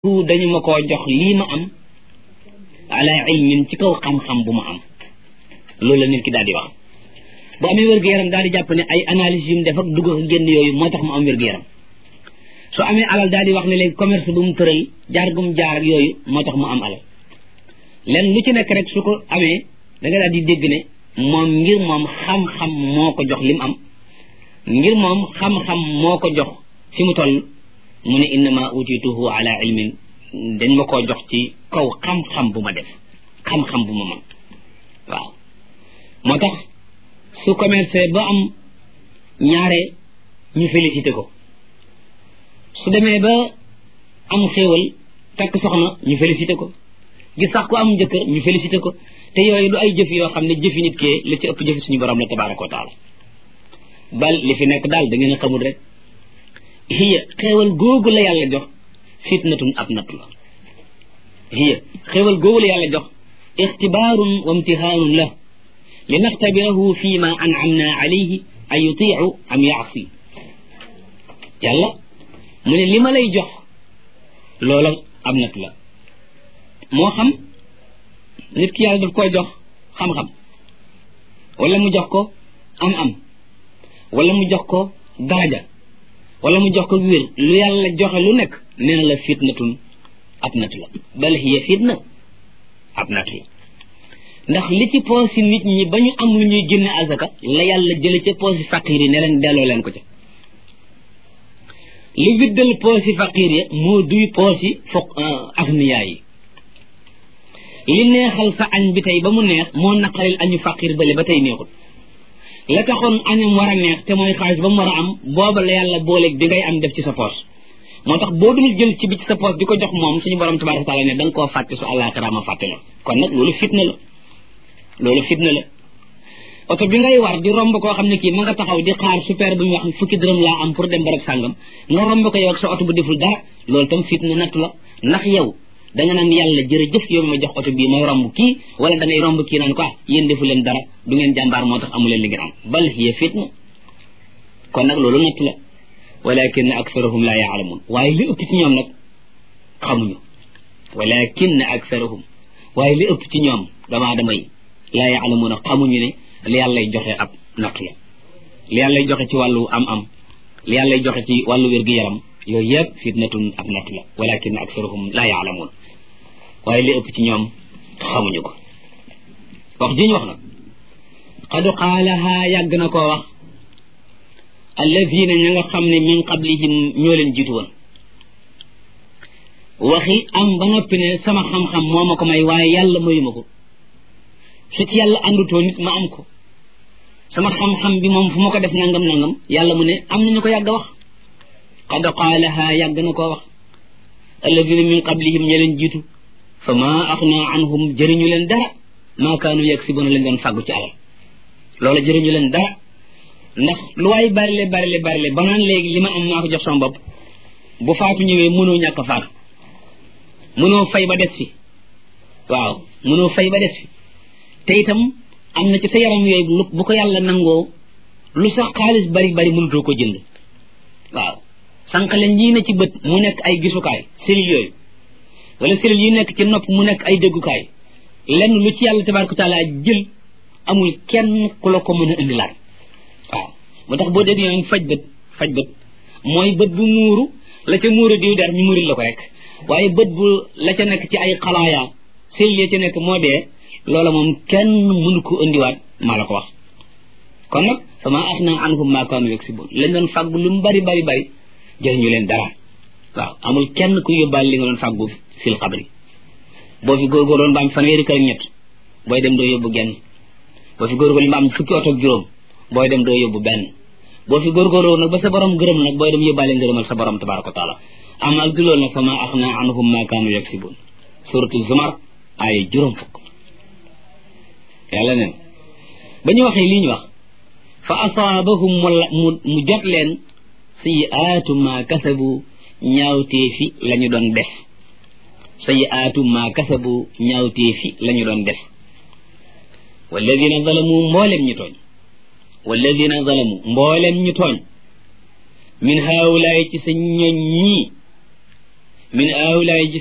dañu ma koo jox lii ma am ala ilmin ci kaw xam-xam bu ma am loolu la nit ki daal di wax bu amee wér-gu-yaram daal di jàpp ne ay analyse yu mu def ak dugg ak génn yooyu moo tax mu am wér-gu-yaram su amee alal daal di wax ne léegi commerce bu mu tëral jaar gum jaar ak yooyu moo tax mu am alal len lu ci nekk rek su ko amee da nga daal di dégg ne moom ngir moom xam-xam moo ko jox li mu am ngir moom xam-xam moo ko jox fi mu toll mu ne innama utituhu ala ilmin dañ ma koo jox ci kaw xam-xam bu ma def xam-xam bu ma man waaw moo tax su commercé ba am ñaare ñu félicité ko su demee ba am xéewal takk soxna ñu félicité ko gis sax ku am jëkkër ñu félicité ko te yooyu du ay jëf yoo xam ne jëfi nit kee la ci ëpp jëfi suñu borom la tabaraka wa taala bal li fi nekk daal da ngeen a xamul rek hiya xéewal googu la yàlla jox fitnatun ab natt la hiya xéewal googu la yàlla jox ixtibaarun wa imtihaanun la li naxtabirahu fi ma an'amna alayhi an yutiicu am yaasi yàlla mu ne li ma lay jox loola ab natt la moo xam nit ki yàlla daf koy jox xam-xam wala mu jox ko am-am wala mu jox ko daraja wala mu jox ko wér lu yàlla joxe lu nekk nee na la fitnatun ab natt la bal hiya fitna ab natt la ndax li ci poosi nit ñi ba ñu am lu ñuy génne azaka la yàlla jële ca poosi faqiir yi ne leen delloo leen ko ca li widdal poosi faqiir ya moo duy poosi agniyaa yi li neexal sa añ bi tey ba mu neex moo naqaril añu faqiir bale ba tey neexul la taxoon añam war a neex te mooy xaalis ba mu war a am booba la yàlla booleeg bi ngay am def ci sa poos moo tax boo dul jël ci bi ci sa poos di ko jox moom suñu borom tabaraka taala ne da nga koo fàtte su àllaaxira ma fàtte la kon nag loolu fitna la loolu fitna la oto bi ngay war di romb koo xam ne kii ma nga taxaw di xaar super bu ñu wax fukki dërëm laa am pour dem barab sàngam nga romb ko yow ak sa oto bu deful dara loolu tam fitna natt la ndax yow da nga naan yàlla jërëjëf yow ma jox oto bii may romb kii wala da ngay romb kii naan ko yéen defu leen dara du ngeen jàmbaar moo tax amu leen li ngeen am bal hiya fitna kon nag loolu natt la walakin aksarahum la yaalamun waaye li ëpp ci ñoom nag xamuñu walakin aksarahum waaye li ëpp ci ñoom damaa damay la yaalamun xamuñu ne li yàllay joxe ab natt la li yàllay joxe ci wàllu am-am li yàllay joxe ci wàllu wér-gu-yaram yooyu yëpp fitnatun ab natt la walakin aksarahum la yaalamun waaye li ëpp ci ñoom xamuñu ko wax ji ñu wax nag qad qaalaha yàgg na koo wax alladina ña nga xam ne min qablihim ñoo leen jiitu woon waxi am ba noppi ne sama xam-xam moo ma ko may waaye yàlla mayuma ko su ci yàlla àndutoo nit ma am ko sama xam-xam bi moom fu ma ko def nangam yàlla mu ne am nañu ko yàgg a wax qad qaalaha yàgg na koo wax alladina min qablihim ña leen jiitu fa ma axna anhum jëriñu leen dara maa kaanu yaksibuna leen doon fàggu ci alal loola jëriñu leen dara ndax lu waay barile ba naan léegi li ma am maa ko jox sama bopp bu faatu ñëwee mënoo ñàkk a faatu mënoo fay ba des fi waaw mënoo fay ba des fi te itam am na ci sa yaram yooyu bu ko yàlla nangoo lu sax xaalis bari mënutoo ko jënd waaw sànq leen ñii na ci bët mu nekk ay gisukaay cellules yooyu wala cellules yi nekk ci nopp mu nekk ay déggukaay lenn lu ci yàlla tabaraka taala jël amul kenn ku la ko mën a indilaat waaw moo tax boo dégg yoon faj bët mooy bët bu muuru la ca muuru diw der ñu muuril la ko rek waaye bët bu la ca nekk ci ay xalaaya cellules ya ca nekk moo dee loola moom kenn mënu ko indiwaat maa la ko wax kon nag fama axna anhum ma kaanu yaksibun lañ doon fàggu lu mu bari jëriñu leen dara waaw amul kenn ku yóbbaal li nga doon fàggu fil xabri boo fi góorgóorloon ba am fanweeri kër ak ñett booy dem doo yóbbu genn boo fi góorgóorlu ba am fukki oto ak juróom booy dem doo yóbbu benn boo fi góorgóorloo nag ba sa borom gërëm nag booy dem yóbbaale ngërëmal sa borom tabaraka wa taala am ak du loolu nag fa ma axna anhum ma kaanu yaksibun suratu zumar ay juróom fukk yàlla neen ba ñu waxee lii ñu wax fa asaabahum mu jot leen sayyi'aatu ma kasabu ñaawteefi la ñu doon def sayyi'aatu ma kasabu ñaawteefi la ñu doon def walladina zalamu mboolem ñu tooñ min haawulaay ci sa ñoñ ñii min awlaay